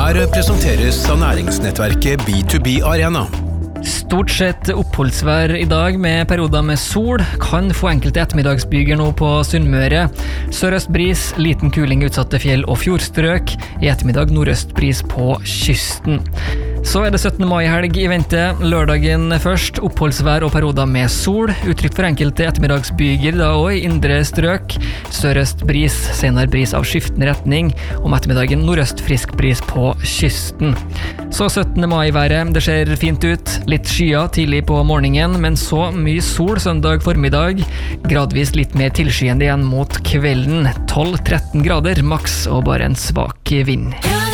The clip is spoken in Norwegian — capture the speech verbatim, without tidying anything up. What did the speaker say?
Her presenteres av næringsnettverket B to B Arena. Stort sett oppholdsvær i dag med perioder med sol, kan få enkelte ettermiddagsbyger nå på Sunnmøre. Sørøst bris, liten kuling utsatte fjell og fjordstrøk, i ettermiddag nordøst bris på kysten. Så er det syttende mai helg i vente, lørdagen først, oppholdsvær og perioder med sol, utrygt for enkelte ettermiddagsbyger da også i indre strøk. Sørøst bris, senere bris av skiftende retning, om ettermiddagen nordøst frisk bris på kysten. Så syttende mai været, det ser fint ut, litt skyer tidlig på morgenen, men så mye sol søndag formiddag, gradvis litt mer tilskyende igjen mot kvelden, tolv til tretten grader maks og bare en svak vind.